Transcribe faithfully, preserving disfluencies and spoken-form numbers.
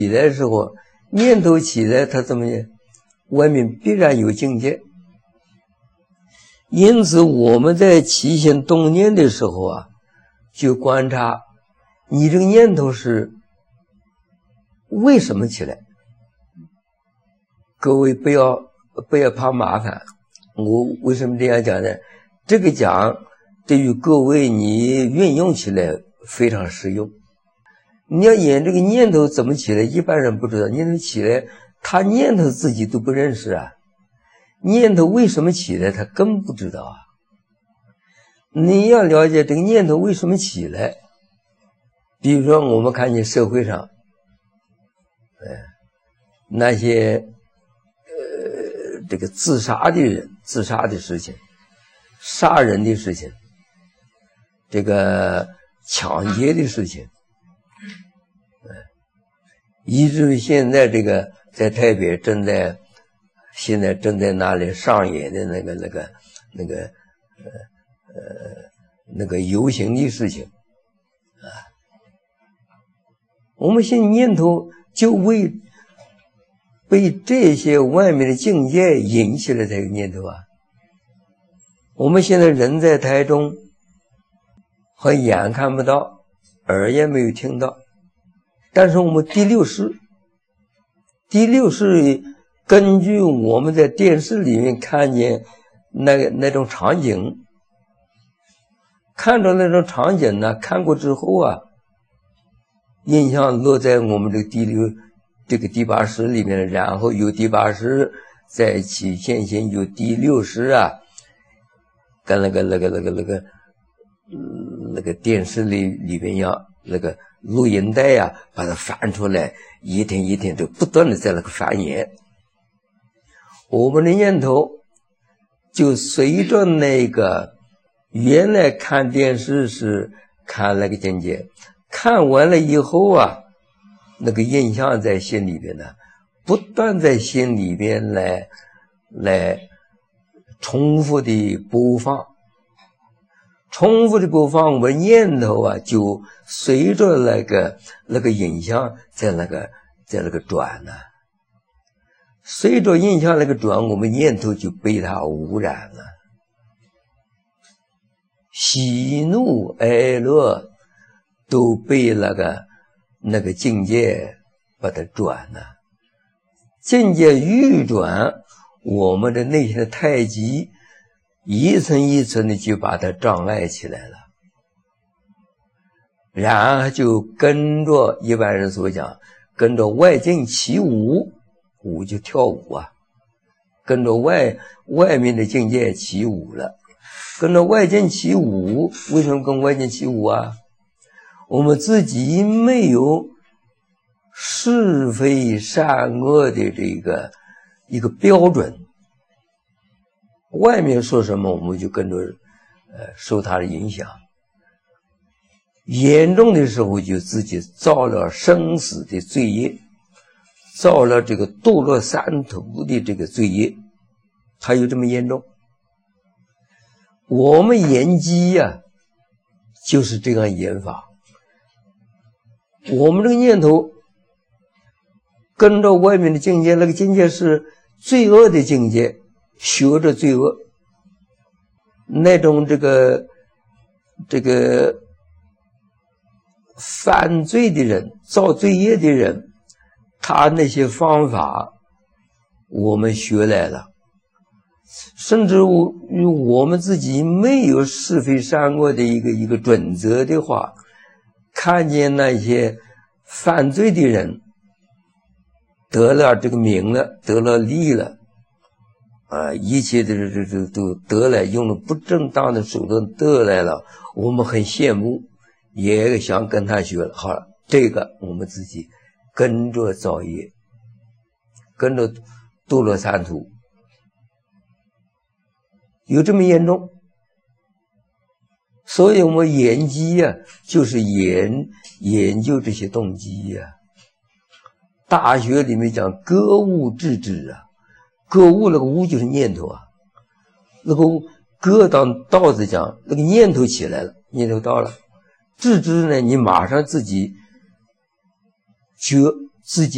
起来的时候，念头起来，它怎么样？外面必然有境界。因此，我们在起心动念的时候啊，就观察你这个念头是为什么起来。各位不要不要怕麻烦，我为什么这样讲呢？这个讲对于各位你运用起来非常实用。你要演这个念头怎么起来，一般人不知道。念头起来，他念头自己都不认识啊。念头为什么起来，他更不知道啊。你要了解这个念头为什么起来。比如说，我们看见社会上，哎，那些呃这个自杀的人、自杀的事情、杀人的事情、这个抢劫的事情。以至于现在这个在台北正在现在正在那里上演的那个那个那个呃呃那个游行的事情啊，我们现在念头就为被这些外面的境界引起了这个念头啊。我们现在人在台中，和眼看不到，耳也没有听到。但是我们第六识，第六识根据我们在电视里面看见那个那种场景，看着那种场景呢，看过之后啊，印象落在我们这个第六这个第八识里面，然后有第八识在起现行，有第六识啊，跟那个那个那个那个那个电视里里面一样，那个录音带呀、啊，把它翻出来，一天一天就不断的在那个翻衍。我们的念头就随着那个原来看电视是看那个境界，看完了以后啊，那个印象在心里边呢，不断在心里边来来重复的播放。重复的播放，我们念头啊，就随着那个那个影像在那个在那个转呢、啊，随着印象那个转，我们念头就被它污染了。喜怒哀乐都被那个那个境界把它转了，境界愈转，我们的内心的太极一层一层的就把它障碍起来了，然后就跟着一般人所讲，跟着外境起舞，舞就跳舞啊，跟着外外面的境界起舞了，跟着外境起舞，为什么跟外境起舞啊？我们自己没有是非善恶的这个一个标准。外面说什么，我们就跟着，呃，受它的影响。严重的时候，就自己造了生死的罪业，造了这个堕落三途的这个罪业，还有这么严重。我们研机呀、啊，就是这样研法。我们这个念头跟着外面的境界，那个境界是罪恶的境界。学着罪恶，那种这个这个犯罪的人、造罪业的人，他那些方法我们学来了，甚至我我们自己没有是非善恶的一个一个准则的话，看见那些犯罪的人得了这个名了，得了利了。啊，一切的这这都得来，用了不正当的手段得来了，我们很羡慕，也想跟他学了。好了，这个我们自己跟着造业，跟着堕落三途，有这么严重？所以我们研机呀、啊，就是研研究这些动机呀、啊。大学里面讲格物致知啊。格物那个物就是念头啊，那个格当道子讲，那个念头起来了，念头到了，致知呢，你马上自己觉自己。